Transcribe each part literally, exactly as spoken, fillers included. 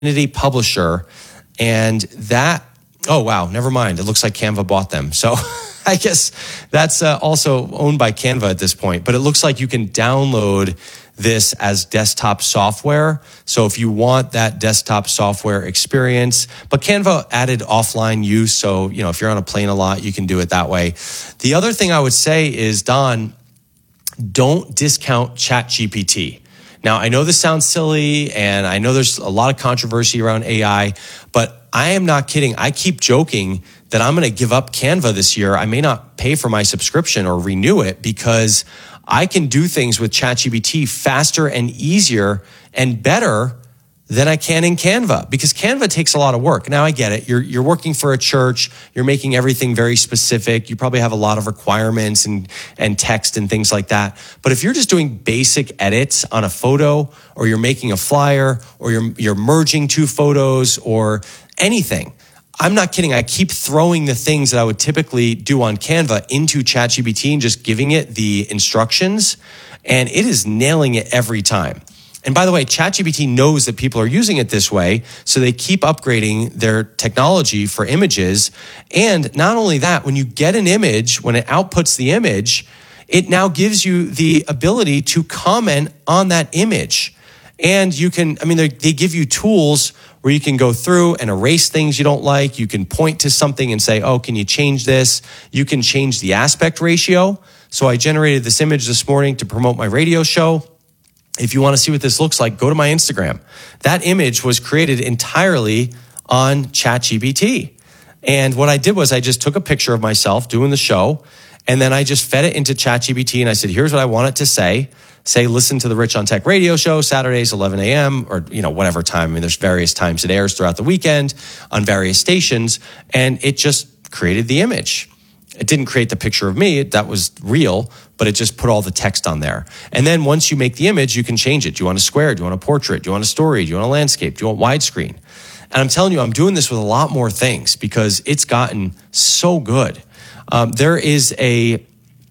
Affinity Publisher, and that, oh, wow, never mind. It looks like Canva bought them. So I guess that's uh, also owned by Canva at this point. But it looks like you can download this as desktop software. So if you want that desktop software experience, but Canva added offline use. So, you know, if you're on a plane a lot, you can do it that way. The other thing I would say is, Don, don't discount ChatGPT. Now, I know this sounds silly, and I know there's a lot of controversy around A I, but I am not kidding. I keep joking that I'm going to give up Canva this year. I may not pay for my subscription or renew it because I can do things with ChatGPT faster and easier and better than I can in Canva, because Canva takes a lot of work. Now, I get it. You're you're working for a church. You're making everything very specific. You probably have a lot of requirements and, and text and things like that. But if you're just doing basic edits on a photo, or you're making a flyer, or you're you're merging two photos or anything, I'm not kidding. I keep throwing the things that I would typically do on Canva into ChatGPT and just giving it the instructions, and it is nailing it every time. And by the way, ChatGPT knows that people are using it this way, so they keep upgrading their technology for images. And not only that, when you get an image, when it outputs the image, it now gives you the ability to comment on that image. And you can, I mean, they give you tools where you can go through and erase things you don't like. You can point to something and say, oh, can you change this? You can change the aspect ratio. So I generated this image this morning to promote my radio show. If you want to see what this looks like, go to my Instagram. That image was created entirely on ChatGPT. And what I did was I just took a picture of myself doing the show, and then I just fed it into ChatGPT, and I said, here's what I want it to say. Say, listen to the Rich on Tech radio show, Saturdays, eleven a.m., or, you know, whatever time. I mean, there's various times it airs throughout the weekend on various stations, and it just created the image. It didn't create the picture of me. That was real, but it just put all the text on there. And then once you make the image, you can change it. Do you want a square? Do you want a portrait? Do you want a story? Do you want a landscape? Do you want widescreen? And I'm telling you, I'm doing this with a lot more things because it's gotten so good. Um, there is a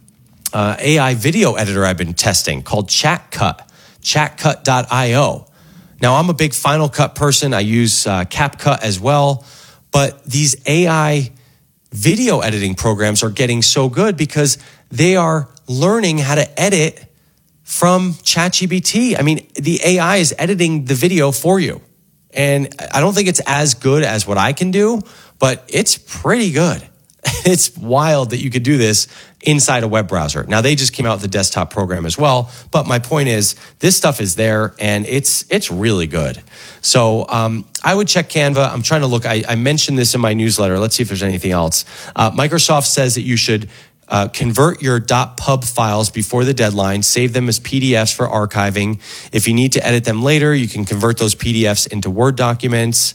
uh, A I video editor I've been testing called ChatCut, chatcut dot io. Now, I'm a big Final Cut person. I use uh, CapCut as well. But these A I video editing programs are getting so good because they are learning how to edit from ChatGPT. I mean, the A I is editing the video for you. And I don't think it's as good as what I can do, but it's pretty good. It's wild that you could do this inside a web browser. Now, they just came out with the desktop program as well. But my point is, this stuff is there, and it's it's really good. So um, I would check Canva. I'm trying to look. I, I mentioned this in my newsletter. Let's see if there's anything else. Uh, Microsoft says that you should uh, convert your .pub files before the deadline. Save them as P D Fs for archiving. If you need to edit them later, you can convert those P D Fs into Word documents.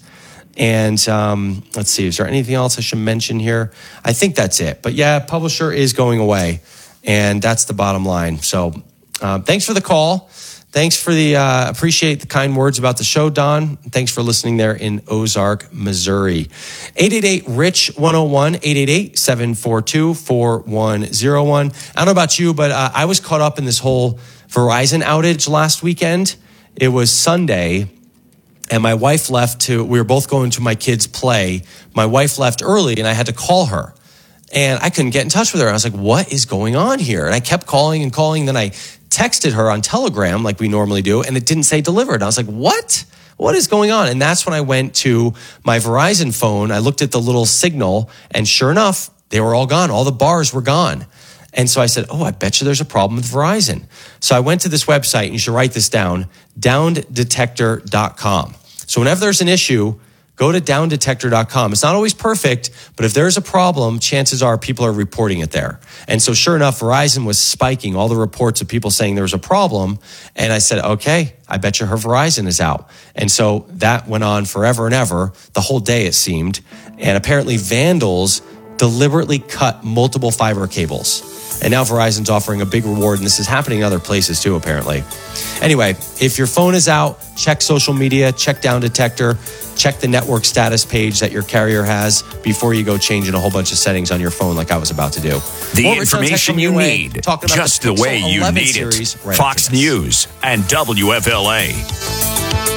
And um, let's see, is there anything else I should mention here? I think that's it. But yeah, Publisher is going away, and that's the bottom line. So uh, thanks for the call. Thanks for the, uh, appreciate the kind words about the show, Don. Thanks for listening there in Ozark, Missouri. eight eight eight, R I C H one oh one, eight eight eight, seven four two, four one zero one. I don't know about you, but uh, I was caught up in this whole Verizon outage last weekend. It was Sunday. And my wife left to, we were both going to my kids' play. My wife left early and I had to call her. And I couldn't get in touch with her. I was like, what is going on here? And I kept calling and calling. Then I texted her on Telegram like we normally do, and it didn't say delivered. I was like, what? What is going on? And that's when I went to my Verizon phone. I looked at the little signal, and sure enough, they were all gone. All the bars were gone. And so I said, oh, I bet you there's a problem with Verizon. So I went to this website, and you should write this down, down detector dot com. So whenever there's an issue, go to down detector dot com. It's not always perfect, but if there's a problem, chances are people are reporting it there. And so sure enough, Verizon was spiking all the reports of people saying there was a problem. And I said, okay, I bet you her Verizon is out. And so that went on forever and ever, the whole day it seemed. And apparently vandals deliberately cut multiple fiber cables. And now Verizon's offering a big reward, and this is happening in other places too, apparently. Anyway, if your phone is out, check social media, check Down Detector, check the network status page that your carrier has before you go changing a whole bunch of settings on your phone like I was about to do. The More information you need, just the, the way you need it. Right Fox News and W F L A.